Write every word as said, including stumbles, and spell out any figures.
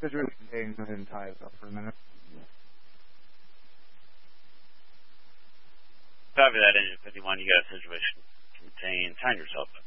situation contained. Go ahead and tie us up for a minute. Copy that, Engine fifty-one. You got a situation contained. Time yourself up.